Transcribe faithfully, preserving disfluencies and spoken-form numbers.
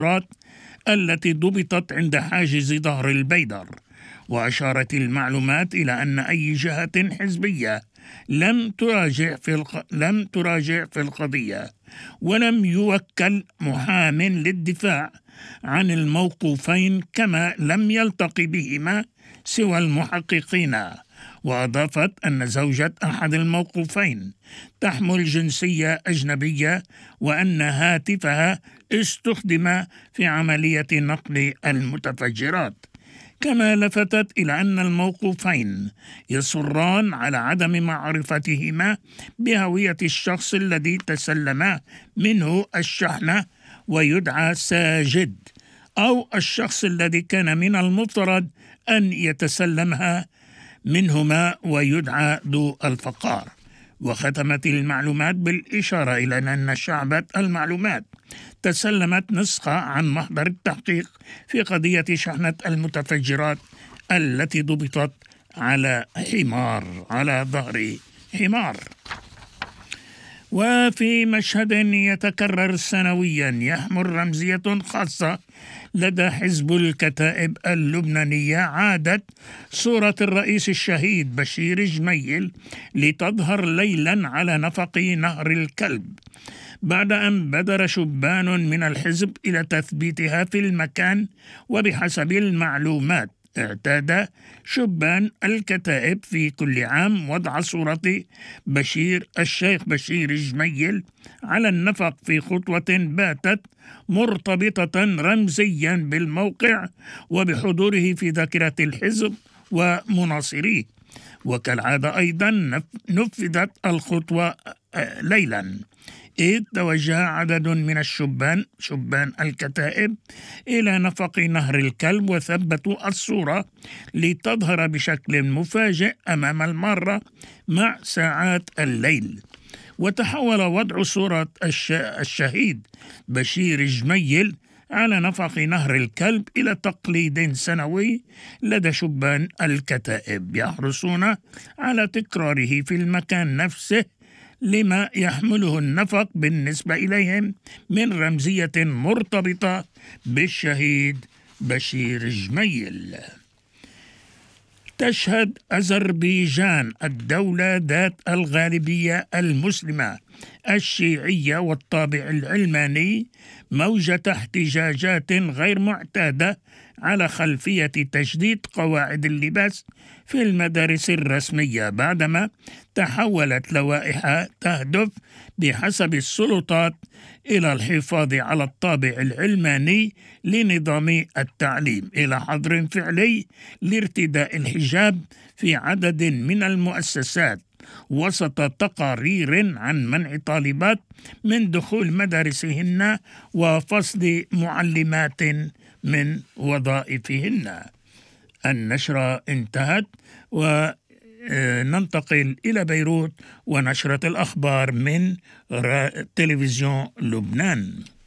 التي ضبطت عند حاجز ظهر البيدر. وأشارت المعلومات إلى أن أي جهة حزبية لم تراجع في الق... لم تراجع في القضية، ولم يوكل محام للدفاع عن الموقوفين، كما لم يلتقي بهما سوى المحققين. وأضافت أن زوجة أحد الموقوفين تحمل جنسية أجنبية، وأن هاتفها استخدم في عملية نقل المتفجرات. كما لفتت إلى أن الموقوفين يصران على عدم معرفتهما بهوية الشخص الذي تسلم منه الشحنة ويدعى ساجد، أو الشخص الذي كان من المفترض أن يتسلمها منهما ويدعى ذو الفقار. وختمت المعلومات بالإشارة إلى أن شعبة المعلومات تسلمت نسخة عن محضر التحقيق في قضية شحنة المتفجرات التي ضبطت على حمار على ظهر حمار. وفي مشهد يتكرر سنويا يحمل رمزية خاصة لدى حزب الكتائب اللبنانية، عادت صورة الرئيس الشهيد بشير جميل لتظهر ليلا على نفق نهر الكلب، بعد أن بدر شبان من الحزب إلى تثبيتها في المكان. وبحسب المعلومات اعتاد شبان الكتائب في كل عام وضع صورة بشير الشيخ بشير جميل على النفق في خطوة باتت مرتبطة رمزيا بالموقع وبحضوره في ذاكرة الحزب ومناصريه. وكالعادة أيضا نفذت الخطوة ليلا، إذ توجه عدد من الشبان شبان الكتائب إلى نفق نهر الكلب وثبتوا الصورة لتظهر بشكل مفاجئ أمام المارة مع ساعات الليل. وتحول وضع صورة الشهيد بشير جميل على نفق نهر الكلب إلى تقليد سنوي لدى شبان الكتائب، يحرصون على تكراره في المكان نفسه لما يحمله النفق بالنسبة إليهم من رمزية مرتبطة بالشهيد بشير جميل. تشهد أذربيجان الدولة ذات الغالبية المسلمة الشيعية والطابع العلماني موجة احتجاجات غير معتادة على خلفية تجديد قواعد اللباس في المدارس الرسمية، بعدما تحولت لوائح تهدف بحسب السلطات إلى الحفاظ على الطابع العلماني لنظام التعليم إلى حظر فعلي لارتداء الحجاب في عدد من المؤسسات، وسط تقارير عن منع طالبات من دخول مدارسهن وفصل معلمات من وظائفهن. النشرة انتهت، وننتقل إلى بيروت ونشرة الأخبار من تلفزيون لبنان.